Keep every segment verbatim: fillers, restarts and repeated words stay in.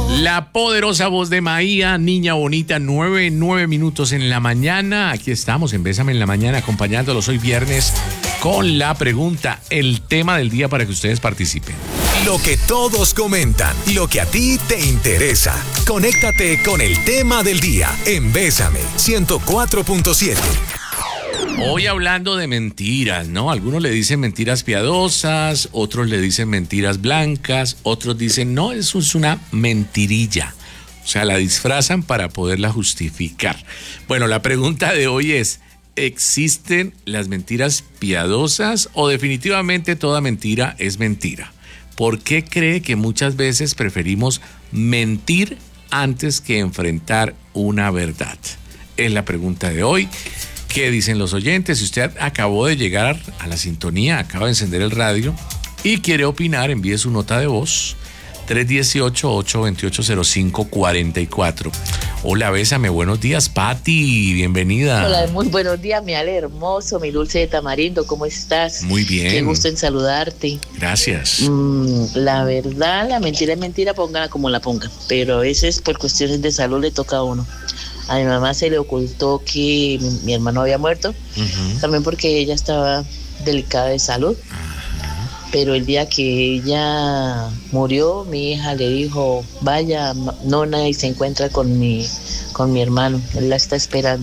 La poderosa voz de Maía, niña bonita, nueve, nueve minutos en la mañana. Aquí estamos en Bésame en la Mañana, acompañándolos hoy viernes con la pregunta, el tema del día para que ustedes participen. Lo que todos comentan, lo que a ti te interesa. Conéctate con el tema del día en Bésame ciento cuatro punto siete. Hoy hablando de mentiras, ¿no? Algunos le dicen mentiras piadosas, otros le dicen mentiras blancas, otros dicen, no, eso es una mentirilla. O sea, la disfrazan para poderla justificar. Bueno, la pregunta de hoy es, ¿existen las mentiras piadosas o definitivamente toda mentira es mentira? ¿Por qué cree que muchas veces preferimos mentir antes que enfrentar una verdad? Es la pregunta de hoy. ¿Qué dicen los oyentes? Si usted acabó de llegar a la sintonía, acaba de encender el radio y quiere opinar, envíe su nota de voz tres uno ocho, ocho dos ocho, cero cinco cuatro cuatro. Hola, Bésame, buenos días, Pati, bienvenida. Hola, muy buenos días, mi Ale hermoso, mi dulce de tamarindo, ¿cómo estás? Muy bien. Qué gusto en saludarte. Gracias. Mm, la verdad, la mentira es mentira, póngala como la ponga, pero a veces por cuestiones de salud le toca a uno. A mi mamá se le ocultó que mi, mi hermano había muerto, uh-huh. También porque ella estaba delicada de salud. Uh-huh. Pero el día que ella murió, mi hija le dijo, vaya, nona, y se encuentra con mi, con mi hermano, él la está esperando.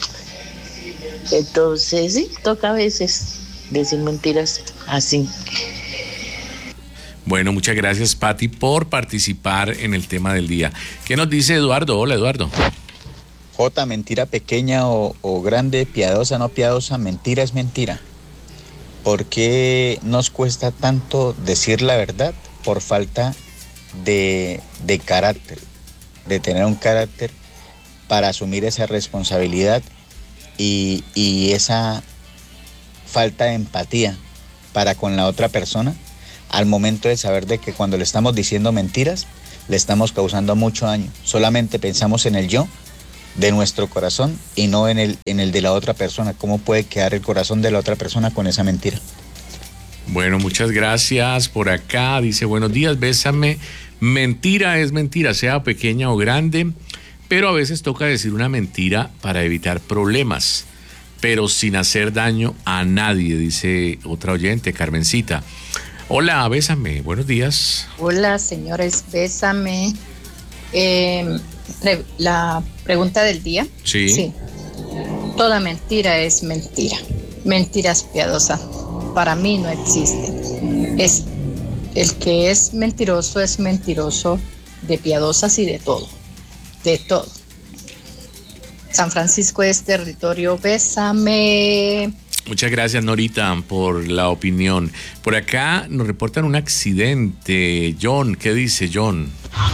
Entonces, sí, toca a veces decir mentiras así. Bueno, muchas gracias, Pati, por participar en el tema del día. ¿Qué nos dice Eduardo? Hola, Eduardo. J, mentira pequeña o, o grande, piadosa, no piadosa, mentira es mentira. ¿Por qué nos cuesta tanto decir la verdad? Por falta de, de carácter, de tener un carácter para asumir esa responsabilidad y, y esa falta de empatía para con la otra persona al momento de saber de que cuando le estamos diciendo mentiras, le estamos causando mucho daño. Solamente pensamos en el yo de nuestro corazón y no en el, en el de la otra persona. ¿Cómo puede quedar el corazón de la otra persona con esa mentira? Bueno, muchas gracias. Por acá dice, buenos días, Bésame. Mentira es mentira, sea pequeña o grande, pero a veces toca decir una mentira para evitar problemas, pero sin hacer daño a nadie, dice otra oyente, Carmencita. Hola, Bésame, buenos días. Hola, señores, Bésame. Eh, la pregunta del día. Sí. Sí. Toda mentira es mentira. Mentiras piadosas para mí no existen. Es el que es mentiroso es mentiroso de piadosas y de todo. De todo. San Francisco es territorio, Bésame. Muchas gracias, Norita, por la opinión. Por acá nos reportan un accidente. John, ¿qué dice John?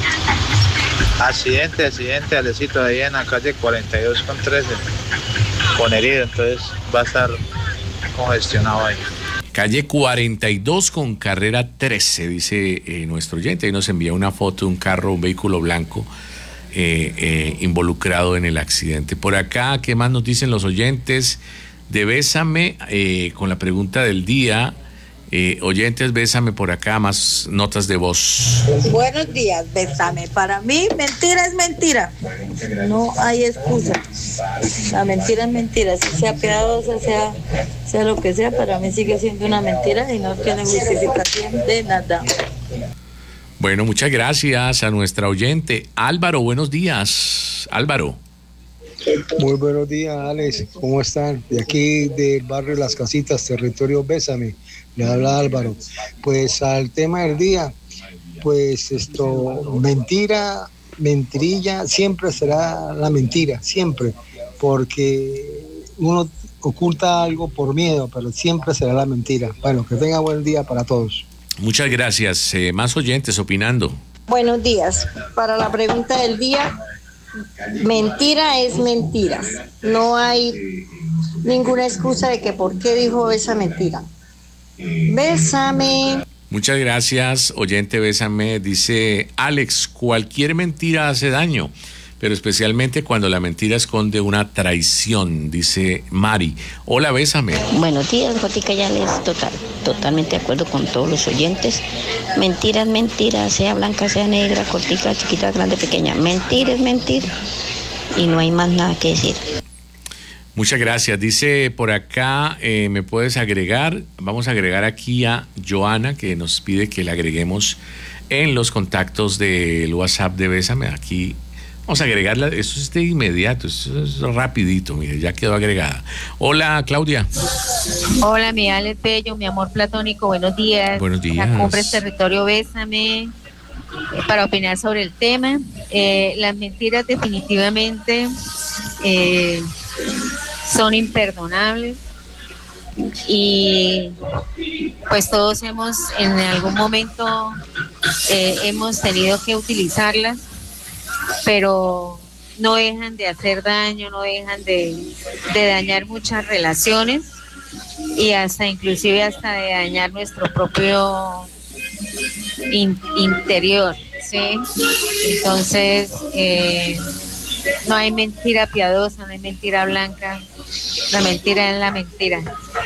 Accidente, accidente, Alecito, ahí en la calle cuarenta y dos con trece, con herido, entonces va a estar congestionado ahí. Calle cuarenta y dos con carrera trece, dice eh, nuestro oyente. Ahí nos envía una foto de un carro, un vehículo blanco eh, eh, involucrado en el accidente. Por acá, ¿qué más nos dicen los oyentes de Bésame? Eh, con la pregunta del día. Eh, oyentes, Bésame por acá, más notas de voz. Buenos días, Bésame. Para mí, mentira es mentira. No hay excusa. La mentira es mentira. Si sea piadosa, sea, sea lo que sea, para mí sigue siendo una mentira y no tiene justificación de nada. Bueno, muchas gracias a nuestra oyente. Álvaro, buenos días. Álvaro. Muy buenos días, Alex. ¿Cómo están? De aquí del barrio Las Casitas, territorio Bésame. Le habla Álvaro. Pues al tema del día, pues esto, mentira, mentirilla, siempre será la mentira, siempre, porque uno oculta algo por miedo, pero siempre será la mentira. Bueno, que tenga buen día para todos. Muchas gracias. Eh, más oyentes opinando. Buenos días. Para la pregunta del día, mentira es mentira. No hay ninguna excusa de que por qué dijo esa mentira. Bésame. Muchas gracias, oyente, Bésame. Dice Alex, cualquier mentira hace daño, pero especialmente cuando la mentira esconde una traición, dice Mari. Hola, bésame. Buenos días, Jotica Yales, total, totalmente de acuerdo con todos los oyentes. Mentira es mentira, sea blanca, sea negra, cortica, chiquita, grande, pequeña. Mentira es mentira y no hay más nada que decir. Muchas gracias. Dice por acá, eh, ¿me puedes agregar? Vamos a agregar aquí a Joana, que nos pide que la agreguemos en los contactos del WhatsApp de Bésame. Aquí vamos a agregarla. Eso es de inmediato, eso es rapidito, mire, ya quedó agregada. Hola, Claudia. Hola, mi Alex Bello, mi amor platónico, buenos días. Buenos días. La Cumbres Territorio Bésame, para opinar sobre el tema. Eh, las mentiras definitivamente eh, son imperdonables y pues todos hemos en algún momento eh, hemos tenido que utilizarlas, pero no dejan de hacer daño, no dejan de, de dañar muchas relaciones y hasta inclusive hasta de dañar nuestro propio in, interior, ¿sí? Entonces eh, no hay mentira piadosa, no hay mentira blanca, la mentira es la mentira.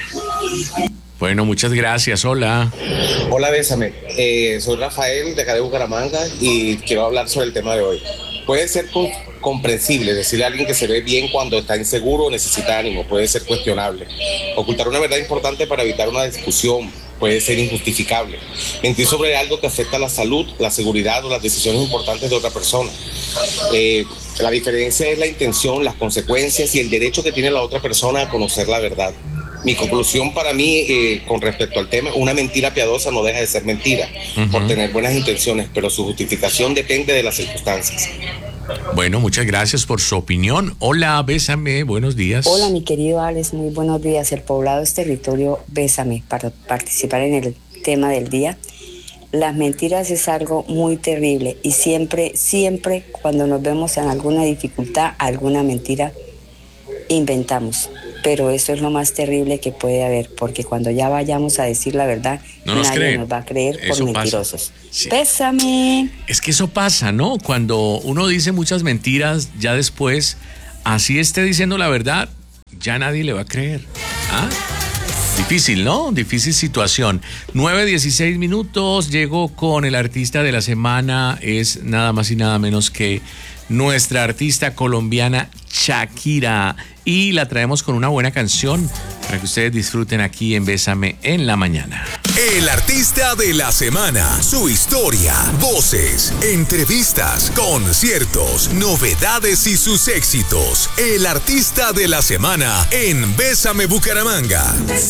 Bueno, muchas gracias. Hola. Hola, Bésame. Eh, soy Rafael de acá de Bucaramanga y quiero hablar sobre el tema de hoy. Puede ser con, comprensible decirle a alguien que se ve bien cuando está inseguro o necesita ánimo, puede ser cuestionable. Ocultar una verdad importante para evitar una discusión puede ser injustificable. Mentir sobre algo que afecta la salud, la seguridad o las decisiones importantes de otra persona. Eh, la diferencia es la intención, las consecuencias y el derecho que tiene la otra persona a conocer la verdad. Mi conclusión para mí eh, con respecto al tema, una mentira piadosa no deja de ser mentira, uh-huh, por tener buenas intenciones, pero su justificación depende de las circunstancias. Bueno, muchas gracias por su opinión. Hola, Bésame, buenos días. Hola, mi querido Alex, muy buenos días. El poblado es territorio Bésame para participar en el tema del día. Las mentiras es algo muy terrible y siempre, siempre cuando nos vemos en alguna dificultad, alguna mentira inventamos. Pero eso es lo más terrible que puede haber, porque cuando ya vayamos a decir la verdad, no nos nadie creen. Nos va a creer eso por mentirosos. Sí. Bésame. Es que eso pasa, ¿no? Cuando uno dice muchas mentiras, ya después, así esté diciendo la verdad, ya nadie le va a creer. ¿Ah? Difícil, ¿no? Difícil situación. nueve dieciséis minutos, llego con el artista de la semana, es nada más y nada menos que nuestra artista colombiana Shakira, y la traemos con una buena canción para que ustedes disfruten aquí en Bésame en la mañana. El artista de la semana, su historia, voces, entrevistas, conciertos, novedades y sus éxitos. El artista de la semana en Bésame Bucaramanga.